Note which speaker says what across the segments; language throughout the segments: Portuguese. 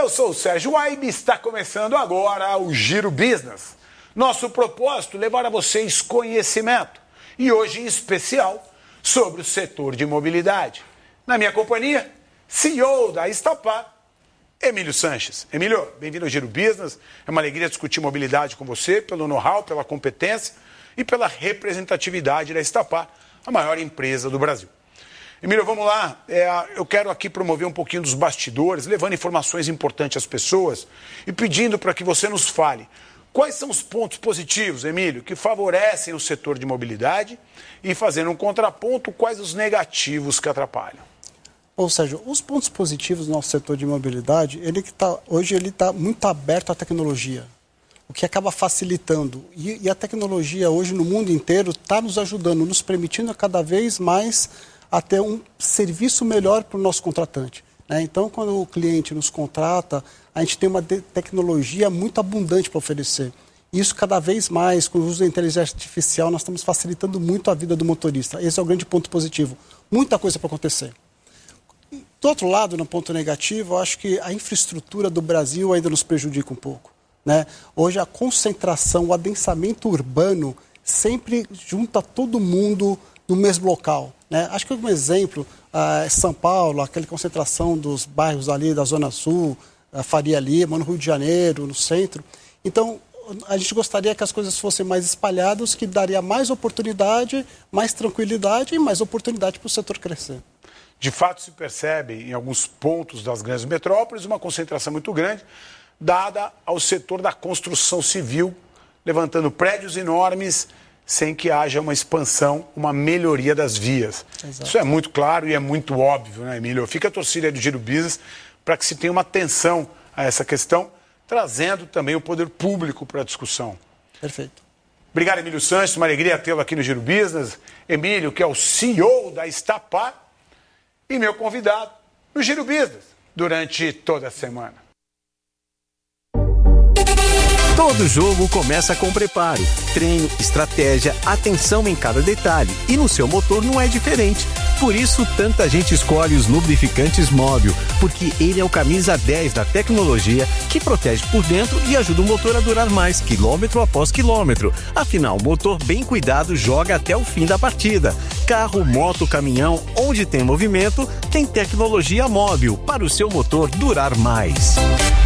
Speaker 1: Eu sou o Sérgio Waibe e está começando agora o Giro Business. Nosso propósito é levar a vocês conhecimento e hoje em especial sobre o setor de mobilidade. Na minha companhia, CEO da Estapar, Emílio Sanches. Emílio, bem-vindo ao Giro Business. É uma alegria discutir mobilidade com você, pelo know-how, pela competência e pela representatividade da Estapar, a maior empresa do Brasil. Emílio, vamos lá. Eu quero aqui promover um pouquinho dos bastidores, levando informações importantes às pessoas e pedindo para que você nos fale quais são os pontos positivos, Emílio, que favorecem o setor de mobilidade e, fazendo um contraponto, quais os negativos que atrapalham.
Speaker 2: Ou seja, os pontos positivos do nosso setor de mobilidade, hoje ele está muito aberto à tecnologia, o que acaba facilitando. E a tecnologia hoje no mundo inteiro está nos ajudando, nos permitindo cada vez mais a ter um serviço melhor para o nosso contratante, né? Então, quando o cliente nos contrata, a gente tem uma tecnologia muito abundante para oferecer. Isso cada vez mais, com o uso da inteligência artificial, nós estamos facilitando muito a vida do motorista. Esse é o grande ponto positivo. Muita coisa para acontecer. Do outro lado, no ponto negativo, eu acho que a infraestrutura do Brasil ainda nos prejudica um pouco, né? Hoje a concentração, o adensamento urbano sempre junta todo mundo no mesmo local, né? Acho que um exemplo é São Paulo, aquela concentração dos bairros ali da Zona Sul, Faria Lima, no Rio de Janeiro, no centro. Então, a gente gostaria que as coisas fossem mais espalhadas, que daria mais oportunidade, mais tranquilidade e mais oportunidade para o setor crescer.
Speaker 1: De fato, se percebe em alguns pontos das grandes metrópoles uma concentração muito grande, dada ao setor da construção civil, levantando prédios enormes sem que haja uma expansão, uma melhoria das vias. Exato. Isso é muito claro e é muito óbvio, né, Emílio? Fica a torcida do Giro Business para que se tenha uma atenção a essa questão, trazendo também o poder público para a discussão.
Speaker 2: Perfeito.
Speaker 1: Obrigado, Emílio Sanches, uma alegria tê-lo aqui no Giro Business. Emílio, que é o CEO da Estapar e meu convidado no Giro Business durante toda a semana.
Speaker 3: Todo jogo começa com preparo, treino, estratégia, atenção em cada detalhe. E no seu motor não é diferente. Por isso, tanta gente escolhe os lubrificantes Móbil, porque ele é o camisa 10 da tecnologia que protege por dentro e ajuda o motor a durar mais, quilômetro após quilômetro. Afinal, o motor bem cuidado joga até o fim da partida. Carro, moto, caminhão, onde tem movimento, tem tecnologia Móbil para o seu motor durar mais.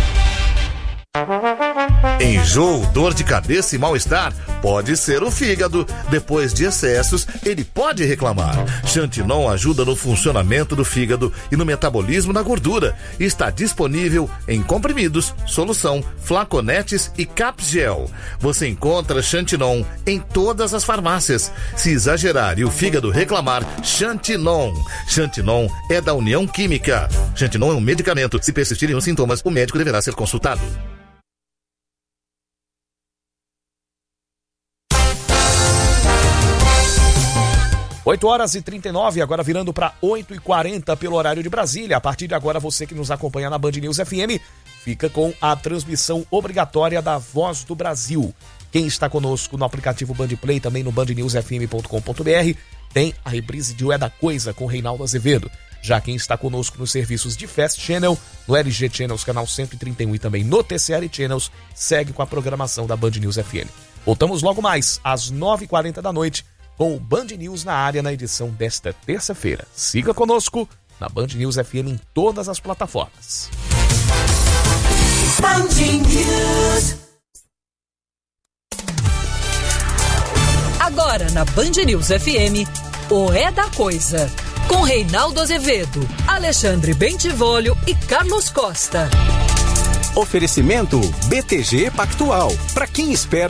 Speaker 4: Enjoo, dor de cabeça e mal-estar pode ser o fígado. Depois de excessos, ele pode reclamar. Xantinon ajuda no funcionamento do fígado e no metabolismo da gordura. Está disponível em comprimidos, solução, flaconetes e capgel. Você encontra Xantinon em todas as farmácias. Se exagerar e o fígado reclamar, Xantinon. Xantinon é da União Química. Xantinon é um medicamento. Se persistirem os sintomas, o médico deverá ser consultado.
Speaker 5: 8h39, agora virando para 8h40 pelo horário de Brasília. A partir de agora, você que nos acompanha na Band News FM, fica com a transmissão obrigatória da Voz do Brasil. Quem está conosco no aplicativo Band Play, também no bandnewsfm.com.br, tem a reprise de O É da Coisa com Reinaldo Azevedo. Já quem está conosco nos serviços de Fast Channel, no LG Channels, canal 131 e também no TCL Channels, segue com a programação da Band News FM. Voltamos logo mais, às 9h40 da noite, com o Band News na área na edição desta terça-feira. Siga conosco na Band News FM em todas as plataformas. Band News.
Speaker 6: Agora na Band News FM, O É da Coisa, com Reinaldo Azevedo, Alexandre Bentivolio e Carlos Costa.
Speaker 3: Oferecimento BTG Pactual. Para quem espera